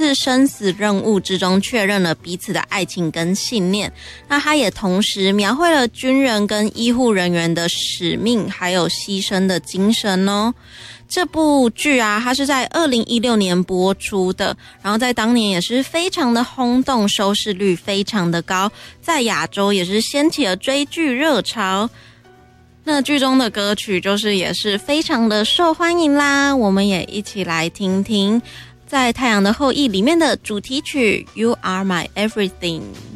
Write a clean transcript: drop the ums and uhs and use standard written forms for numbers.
次生死任务之中确认了彼此的爱情跟信念。那它也同时描绘了军人跟医护人员的使命还有牺牲的精神哦。这部剧啊，它是在2016年播出的，然后在当年也是非常的轰动，收视率非常的高，在亚洲也是掀起了追剧热潮。那剧中的歌曲也是非常的受欢迎啦，我们也一起来听听在《太阳的后裔》里面的主题曲 You Are My Everything。